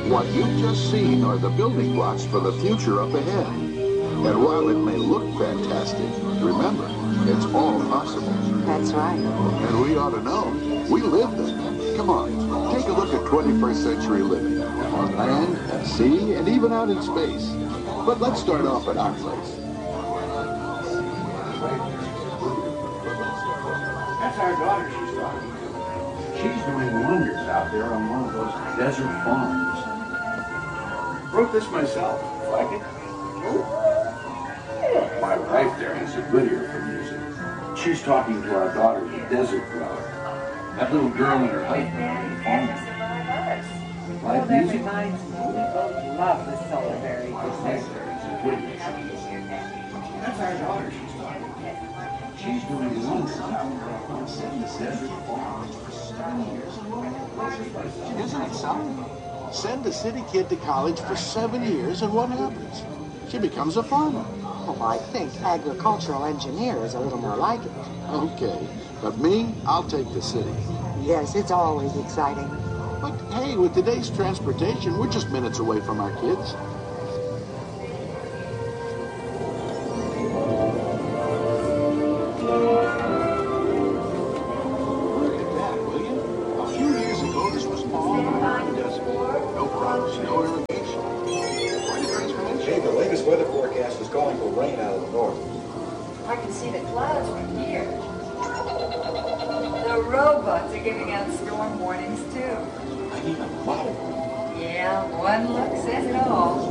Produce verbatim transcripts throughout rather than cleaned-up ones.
What you've just seen are the building blocks for the future up ahead. And while it may look fantastic, remember, it's all possible. That's right. And we ought to know. We live it. Come on, take a look at twenty-first century living. On land, at sea, and even out in space. But let's start off at our place. That's our daughter she's talking to. She's doing wonders out there on one of those desert farms. Wrote this myself. Like it? Oh. My wife there has a good ear for music. She's talking to our daughter, the desert dweller. That little girl and her husband. Well, that reminds me, we both love the Solarberry. That's our daughter she's talking to. She's doing wonders out there on the desert farms for seven years. Isn't it something? Send a city kid to college for seven years and what happens? She becomes a farmer. Oh, I think agricultural engineer is a little more like it. Okay, but me, I'll take the city. Yes, it's always exciting. But hey, with today's transportation, we're just minutes away from our kids. Look at that, will you? A few years ago, this was all around the desert. No crops, no irrigation. Quite a transformation. Hey, the latest weather forecast is calling for rain out of the north. I can see the clouds from here. The robots are giving out storm warnings, too. I need a lot of them. Yeah, one look says it all.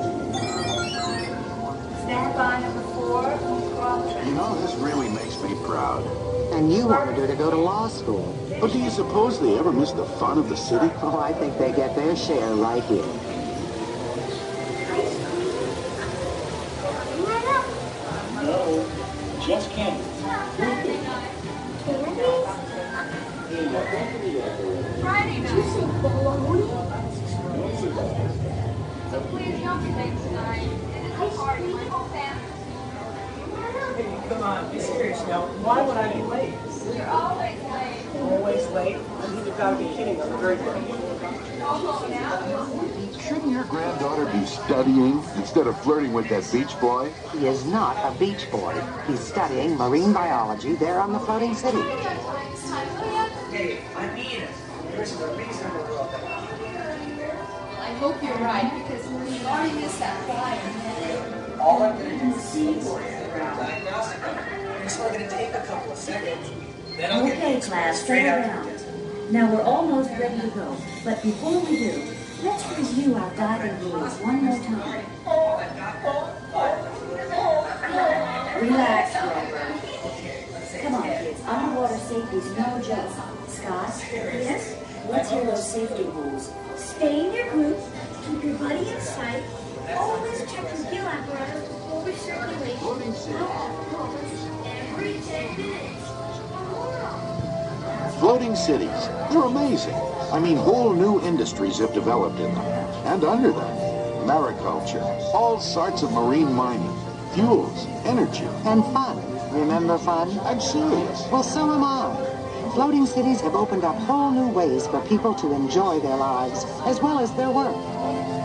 Stand by number four. You know, this really makes me proud. And you wanted her to go to law school. But do you suppose they ever miss the fun of the city? Oh, I think they get their share right here. No, just candy. Friday night. So please don't be late tonight. It is a party. My whole family. Hey, come on, be serious now. Why would I be late? You're always late. Always late? You've got to be kidding. I'm very good. Go home now. Shouldn't your granddaughter be studying instead of flirting with that beach boy? He is not a beach boy. He's studying marine biology there on the floating city. Hey, I mean it. There's a reasonable rule. I hope you're right, because we've already missed that flyer. All I'm going to do is see for you around diagnostic. It's only going to take a couple of seconds. Then I'll Okay, get class, straight settle out down. of it. Now we're almost ready to go. But before we do, let's review our diving rules one more time. Relax, Grover. Come on, kids. Underwater safety's no joke. Scott? Yes? Let's hear those safety rules. Stay in your group, keep your buddy in sight, always check your gill apparatus before we circulate. Every ten minutes. Floating cities, they're amazing. I mean, whole new industries have developed in them. And under them, mariculture, all sorts of marine mining, fuels, energy. And fun. Remember fun? I'm serious. Well, so am I. Floating cities have opened up whole new ways for people to enjoy their lives, as well as their work.